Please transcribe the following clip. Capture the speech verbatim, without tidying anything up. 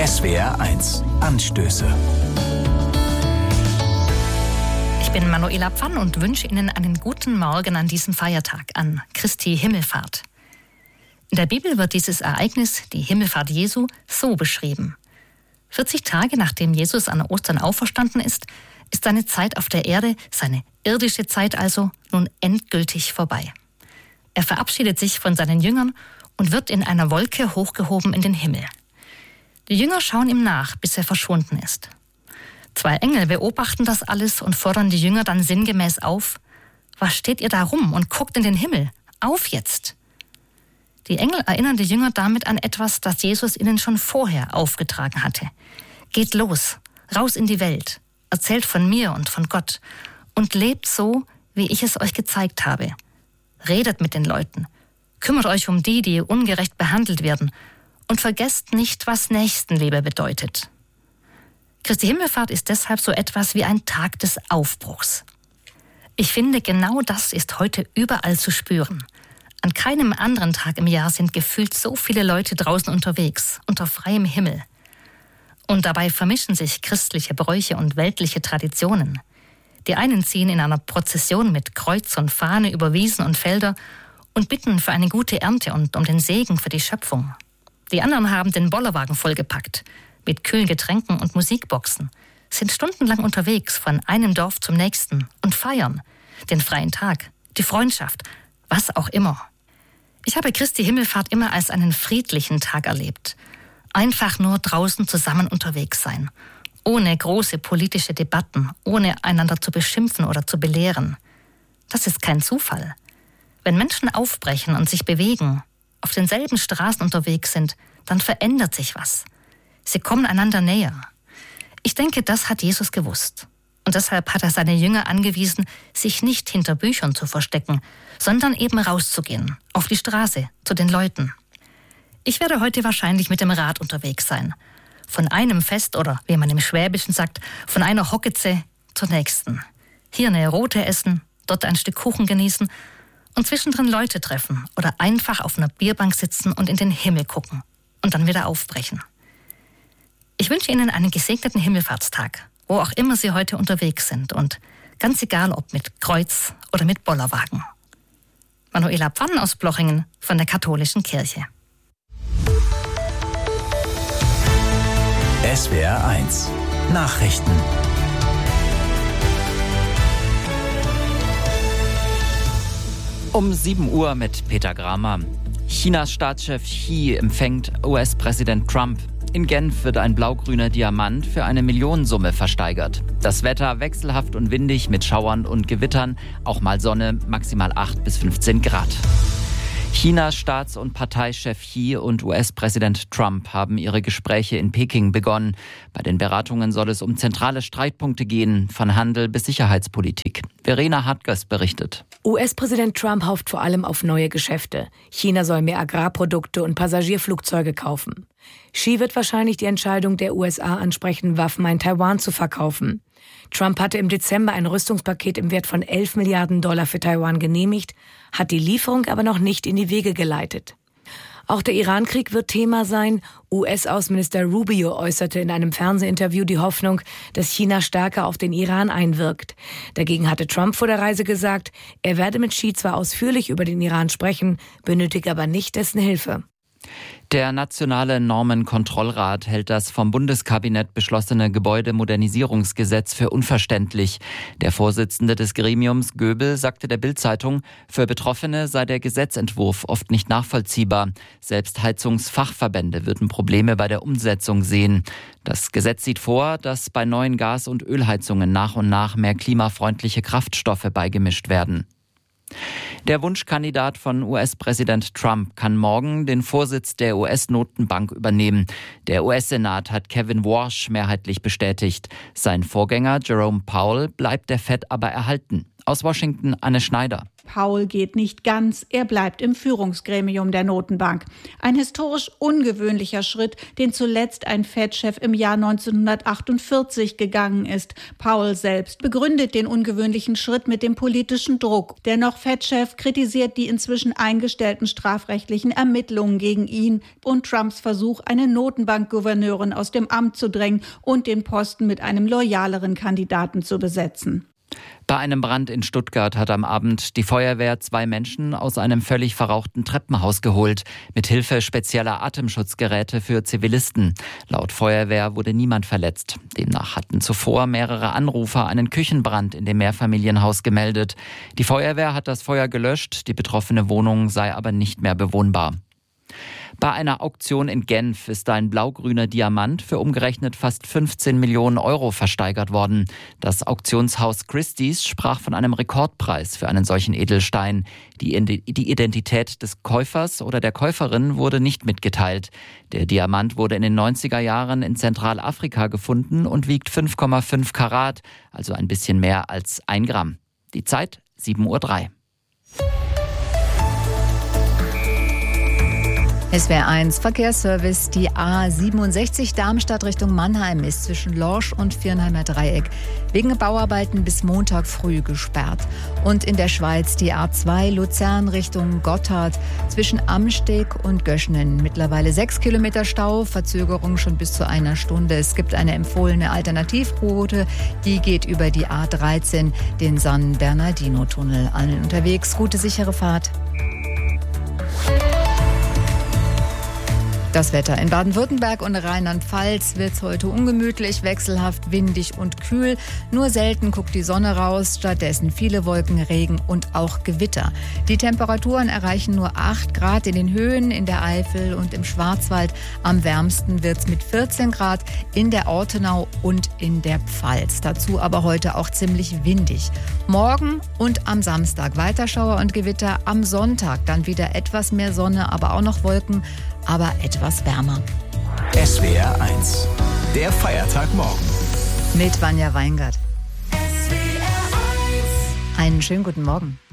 S W R eins Anstöße. Ich bin Manuela Pfann und wünsche Ihnen einen guten Morgen an diesem Feiertag, an Christi Himmelfahrt. In der Bibel wird dieses Ereignis, die Himmelfahrt Jesu, so beschrieben. vierzig Tage nachdem Jesus an Ostern auferstanden ist, ist seine Zeit auf der Erde, seine irdische Zeit also, nun endgültig vorbei. Er verabschiedet sich von seinen Jüngern und wird in einer Wolke hochgehoben in den Himmel. Die Jünger schauen ihm nach, bis er verschwunden ist. Zwei Engel beobachten das alles und fordern die Jünger dann sinngemäß auf: Was steht ihr da rum und guckt in den Himmel? Auf jetzt! Die Engel erinnern die Jünger damit an etwas, das Jesus ihnen schon vorher aufgetragen hatte. Geht los, raus in die Welt, erzählt von mir und von Gott und lebt so, wie ich es euch gezeigt habe. Redet mit den Leuten, kümmert euch um die, die ungerecht behandelt werden und vergesst nicht, was Nächstenliebe bedeutet. Christi Himmelfahrt ist deshalb so etwas wie ein Tag des Aufbruchs. Ich finde, genau das ist heute überall zu spüren. An keinem anderen Tag im Jahr sind gefühlt so viele Leute draußen unterwegs, unter freiem Himmel. Und dabei vermischen sich christliche Bräuche und weltliche Traditionen. Die einen ziehen in einer Prozession mit Kreuz und Fahne über Wiesen und Felder und bitten für eine gute Ernte und um den Segen für die Schöpfung. Die anderen haben den Bollerwagen vollgepackt, mit kühlen Getränken und Musikboxen, sind stundenlang unterwegs von einem Dorf zum nächsten und feiern den freien Tag, die Freundschaft, was auch immer. Ich habe Christi Himmelfahrt immer als einen friedlichen Tag erlebt. Einfach nur draußen zusammen unterwegs sein, ohne große politische Debatten, ohne einander zu beschimpfen oder zu belehren. Das ist kein Zufall. Wenn Menschen aufbrechen und sich bewegen, auf denselben Straßen unterwegs sind, dann verändert sich was. Sie kommen einander näher. Ich denke, das hat Jesus gewusst. Und deshalb hat er seine Jünger angewiesen, sich nicht hinter Büchern zu verstecken, sondern eben rauszugehen, auf die Straße, zu den Leuten. Ich werde heute wahrscheinlich mit dem Rad unterwegs sein. Von einem Fest oder, wie man im Schwäbischen sagt, von einer Hockeze zur nächsten. Hier eine Rote essen, dort ein Stück Kuchen genießen und zwischendrin Leute treffen oder einfach auf einer Bierbank sitzen und in den Himmel gucken und dann wieder aufbrechen. Ich wünsche Ihnen einen gesegneten Himmelfahrtstag, wo auch immer Sie heute unterwegs sind und ganz egal, ob mit Kreuz oder mit Bollerwagen. Manuela Pfann aus Blochingen von der Katholischen Kirche. S W R eins Nachrichten. Um sieben Uhr mit Peter Gramer. Chinas Staatschef Xi empfängt U S-Präsident Trump. In Genf wird ein blau-grüner Diamant für eine Millionensumme versteigert. Das Wetter wechselhaft und windig mit Schauern und Gewittern, auch mal Sonne, maximal acht bis fünfzehn Grad. Chinas Staats- und Parteichef Xi und U S-Präsident Trump haben ihre Gespräche in Peking begonnen. Bei den Beratungen soll es um zentrale Streitpunkte gehen, von Handel bis Sicherheitspolitik. Verena Hartges berichtet. U S-Präsident Trump hofft vor allem auf neue Geschäfte. China soll mehr Agrarprodukte und Passagierflugzeuge kaufen. Xi wird wahrscheinlich die Entscheidung der U S A ansprechen, Waffen an Taiwan zu verkaufen. Trump hatte im Dezember ein Rüstungspaket im Wert von elf Milliarden Dollar für Taiwan genehmigt, hat die Lieferung aber noch nicht in die Wege geleitet. Auch der Iran-Krieg wird Thema sein. U S-Außenminister Rubio äußerte in einem Fernsehinterview die Hoffnung, dass China stärker auf den Iran einwirkt. Dagegen hatte Trump vor der Reise gesagt, er werde mit Xi zwar ausführlich über den Iran sprechen, benötige aber nicht dessen Hilfe. Der Nationale Normenkontrollrat hält das vom Bundeskabinett beschlossene Gebäudemodernisierungsgesetz für unverständlich. Der Vorsitzende des Gremiums, Göbel, sagte der Bild-Zeitung, für Betroffene sei der Gesetzentwurf oft nicht nachvollziehbar. Selbst Heizungsfachverbände würden Probleme bei der Umsetzung sehen. Das Gesetz sieht vor, dass bei neuen Gas- und Ölheizungen nach und nach mehr klimafreundliche Kraftstoffe beigemischt werden. Der Wunschkandidat von U S-Präsident Trump kann morgen den Vorsitz der U S-Notenbank übernehmen. Der U S-Senat hat Kevin Warsh mehrheitlich bestätigt. Sein Vorgänger Jerome Powell bleibt der Fed aber erhalten. Aus Washington Anne Schneider. Paul geht nicht ganz, er bleibt im Führungsgremium der Notenbank. Ein historisch ungewöhnlicher Schritt, den zuletzt ein Fed-Chef im Jahr neunzehnhundertachtundvierzig gegangen ist. Paul selbst begründet den ungewöhnlichen Schritt mit dem politischen Druck. Der noch Fed-Chef kritisiert die inzwischen eingestellten strafrechtlichen Ermittlungen gegen ihn und Trumps Versuch, eine Notenbankgouverneurin aus dem Amt zu drängen und den Posten mit einem loyaleren Kandidaten zu besetzen. Bei einem Brand in Stuttgart hat am Abend die Feuerwehr zwei Menschen aus einem völlig verrauchten Treppenhaus geholt, mit Hilfe spezieller Atemschutzgeräte für Zivilisten. Laut Feuerwehr wurde niemand verletzt. Demnach hatten zuvor mehrere Anrufer einen Küchenbrand in dem Mehrfamilienhaus gemeldet. Die Feuerwehr hat das Feuer gelöscht, die betroffene Wohnung sei aber nicht mehr bewohnbar. Bei einer Auktion in Genf ist ein blaugrüner Diamant für umgerechnet fast fünfzehn Millionen Euro versteigert worden. Das Auktionshaus Christie's sprach von einem Rekordpreis für einen solchen Edelstein. Die Identität des Käufers oder der Käuferin wurde nicht mitgeteilt. Der Diamant wurde in den neunziger Jahren in Zentralafrika gefunden und wiegt fünf Komma fünf Karat, also ein bisschen mehr als ein Gramm. Die Zeit sieben Uhr drei. S W R eins Verkehrsservice. Die A siebenundsechzig Darmstadt Richtung Mannheim ist zwischen Lorsch und Viernheimer Dreieck wegen Bauarbeiten bis Montag früh gesperrt. Und in der Schweiz die A zwei Luzern Richtung Gotthard zwischen Amsteg und Göschenen. Mittlerweile sechs Kilometer Stau, Verzögerung schon bis zu einer Stunde. Es gibt eine empfohlene Alternativroute, die geht über die A dreizehn, den San Bernardino-Tunnel. Allen unterwegs, gute, sichere Fahrt. Das Wetter in Baden-Württemberg und Rheinland-Pfalz wird es heute ungemütlich, wechselhaft, windig und kühl. Nur selten guckt die Sonne raus, stattdessen viele Wolken, Regen und auch Gewitter. Die Temperaturen erreichen nur acht Grad in den Höhen, in der Eifel und im Schwarzwald. Am wärmsten wird es mit vierzehn Grad in der Ortenau und in der Pfalz. Dazu aber heute auch ziemlich windig. Morgen und am Samstag Weiterschauer und Gewitter. Am Sonntag dann wieder etwas mehr Sonne, aber auch noch Wolken, aber etwas wärmer. S W R eins, der Feiertagmorgen. Mit Vanja Weingart. Einen schönen guten Morgen.